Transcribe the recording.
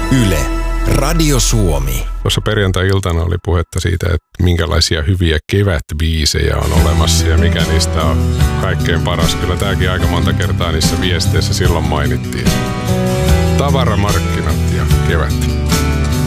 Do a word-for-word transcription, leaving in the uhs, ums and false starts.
Yle, Radio Suomi. Tuossa perjantai-iltana oli puhetta siitä, että minkälaisia hyviä kevätbiisejä on olemassa ja mikä niistä on kaikkein paras. Kyllä tämäkin aika monta kertaa niissä viesteissä silloin mainittiin. Tavaramarkkinat ja kevät.